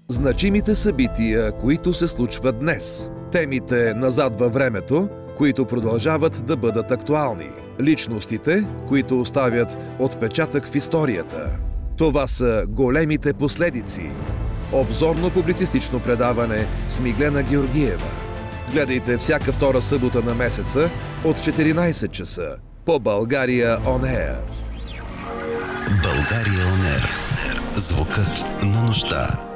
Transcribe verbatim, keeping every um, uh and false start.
Значимите събития, които се случват днес. Темите назад във времето, които продължават да бъдат актуални. Личностите, които оставят отпечатък в историята. Това са големите последици. Обзорно-публицистично предаване с Миглена Георгиева. Гледайте всяка втора събота на месеца от четиринайсет часа по България Он Ер. България Он Ер. Звукът на нощта.